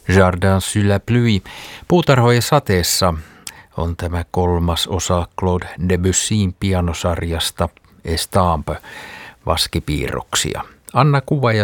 Jardin sur la pluie. Puutarhojen sateessa on tämä 3. osa Claude Debussyn pianosarjasta Estampe, vaskipiirroksia. Anna kuva ja